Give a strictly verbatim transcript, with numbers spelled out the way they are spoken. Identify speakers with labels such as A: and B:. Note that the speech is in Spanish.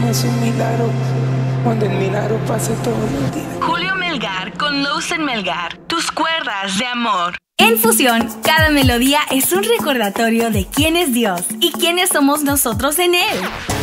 A: es un milagro, cuando el milagro pase todos los días.
B: Julio Melgar con Lowson Melgar, tus cuerdas de amor.
C: En Fusión, cada melodía es un recordatorio de quién es Dios y quiénes somos nosotros en Él.